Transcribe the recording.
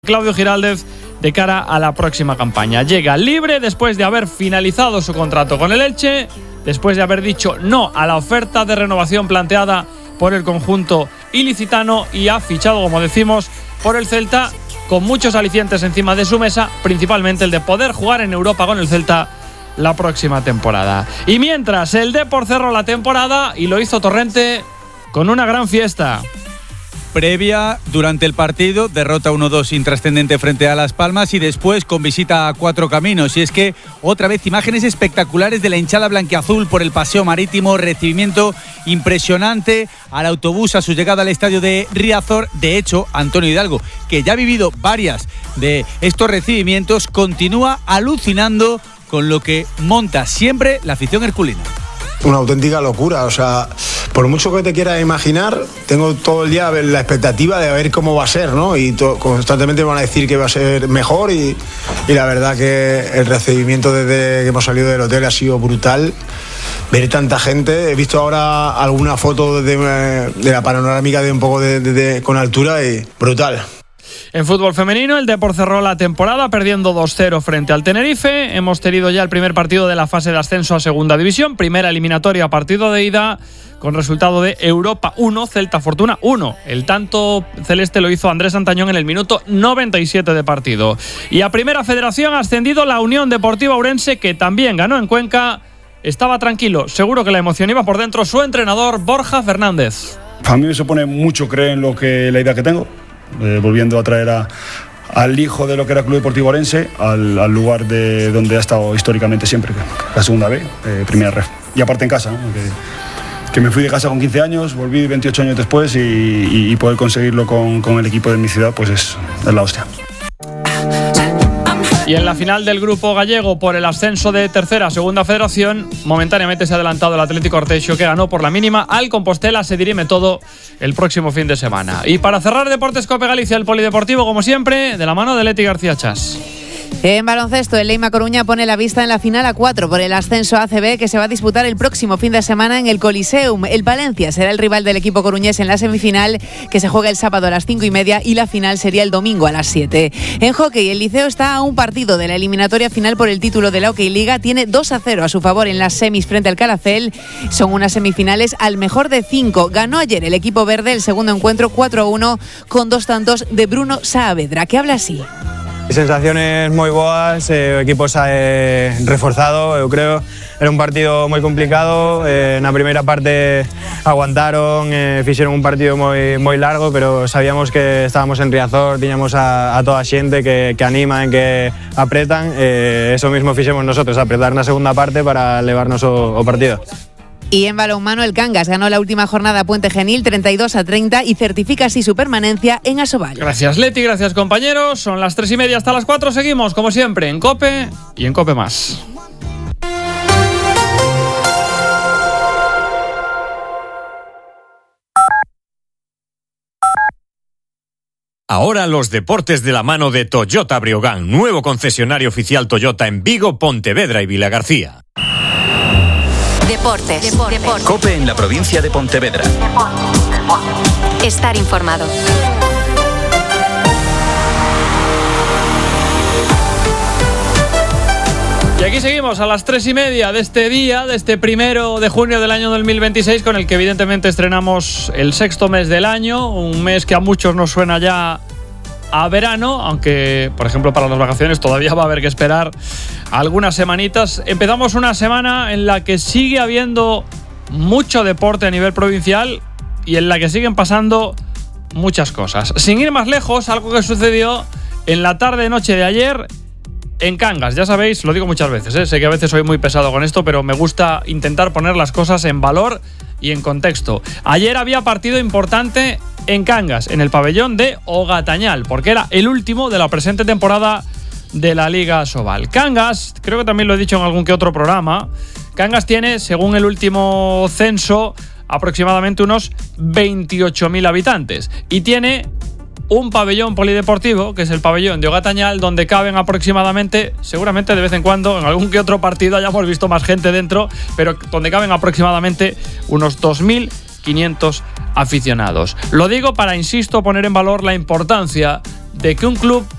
Claudio Giraldez de cara a la próxima campaña. Llega libre después de haber finalizado su contrato con el Elche, después de haber dicho no a la oferta de renovación planteada por el conjunto ilicitano y ha fichado, como decimos, por el Celta, con muchos alicientes encima de su mesa, principalmente el de poder jugar en Europa con el Celta la próxima temporada. Y mientras, el Depor cerró la temporada y lo hizo Torrente con una gran fiesta. Previa, durante el partido, derrota 1-2 intrascendente frente a Las Palmas y después con visita a Cuatro Caminos. Y es que otra vez imágenes espectaculares de la hinchada blanquiazul por el paseo marítimo, recibimiento impresionante al autobús a su llegada al estadio de Riazor. De hecho, Antonio Hidalgo, que ya ha vivido varias de estos recibimientos, continúa alucinando con lo que monta siempre la afición herculina. Una auténtica locura, o sea, por mucho que te quieras imaginar, tengo todo el día la expectativa de ver cómo va a ser, ¿no? Y constantemente me van a decir que va a ser mejor y la verdad que el recibimiento desde que hemos salido del hotel ha sido brutal. Ver tanta gente, he visto ahora alguna foto de la panorámica de un poco con altura y brutal. En fútbol femenino, el Depor cerró la temporada perdiendo 2-0 frente al Tenerife. Hemos tenido ya el primer partido de la fase de ascenso a Segunda División, primera eliminatoria, partido de ida, con resultado de Europa 1, Celta Fortuna 1. El tanto celeste lo hizo Andrés Antañón en el minuto 97 de partido. Y a Primera Federación ha ascendido la Unión Deportiva Ourense, que también ganó en Cuenca. Estaba tranquilo, seguro que la emoción iba por dentro su entrenador Borja Fernández. A mí me supone mucho creer en la idea que tengo. Volviendo a traer al hijo de lo que era Club Deportivo Ourense al lugar de donde ha estado históricamente siempre, la segunda B, primera ref. Y aparte en casa, ¿no? Que me fui de casa con 15 años, volví 28 años después y poder conseguirlo con el equipo de mi ciudad, pues es la hostia. Y en la final del grupo gallego por el ascenso de tercera a segunda federación, momentáneamente se ha adelantado el Atlético Arteixo, que ganó por la mínima al Compostela. Se dirime todo el próximo fin de semana. Y para cerrar Deportes Cope Galicia, el polideportivo, como siempre, de la mano de Leti García Chas. En baloncesto, el Leima Coruña pone la vista en la final a 4 por el ascenso a ACB, que se va a disputar el próximo fin de semana en el Coliseum. El Valencia será el rival del equipo coruñés en la semifinal, que se juega el sábado a las 5:30, y la final sería el domingo a las 7. En hockey, el Liceo está a un partido de la eliminatoria final por el título de la Hockey Liga. Tiene 2-0 a su favor en las semis frente al Calafell. Son unas semifinales al mejor de 5. Ganó ayer el equipo verde el segundo encuentro 4-1 con 2 tantos de Bruno Saavedra, que habla así. Sensaciones moi boas, o equipo se reforzado, eu creo. Era un partido moi complicado, na primeira parte aguantaron, fixeron un partido moi largo, pero sabíamos que estábamos en Riazor, tiñamos a toda a xente que animan, que apretan, eso mismo fixemos nosotros, apretar na segunda parte para levarnos o partido. Y en balonmano, el Cangas ganó la última jornada a Puente Genil 32-30 y certifica así su permanencia en Asobal. Gracias, Leti, gracias, compañeros. Son las 3:30 hasta las 4. Seguimos, como siempre, en COPE y en COPE Más. Ahora los deportes de la mano de Toyota Breogán, nuevo concesionario oficial Toyota en Vigo, Pontevedra y Vilagarcía. Deportes. COPE en la provincia de Pontevedra. Estar informado. Y aquí seguimos a las 3:30 de este día, de este 1 de junio del año 2026, con el que evidentemente estrenamos el sexto mes del año, un mes que a muchos nos suena ya a verano, aunque, por ejemplo, para las vacaciones todavía va a haber que esperar algunas semanitas. Empezamos una semana en la que sigue habiendo mucho deporte a nivel provincial y en la que siguen pasando muchas cosas. Sin ir más lejos, algo que sucedió en la tarde-noche de ayer en Cangas. Ya sabéis, lo digo muchas veces, sé que a veces soy muy pesado con esto, pero me gusta intentar poner las cosas en valor y en contexto. Ayer había partido importante en Cangas, en el pabellón de Ogatañal, porque era el último de la presente temporada de la Liga Asobal. Cangas, creo que también lo he dicho en algún que otro programa, Cangas tiene, según el último censo, aproximadamente unos 28.000 habitantes y tiene un pabellón polideportivo, que es el pabellón de Ogatañal, donde caben aproximadamente, seguramente de vez en cuando, en algún que otro partido hayamos visto más gente dentro, pero donde caben aproximadamente unos 2.500 aficionados. Lo digo para, insisto, poner en valor la importancia de que un club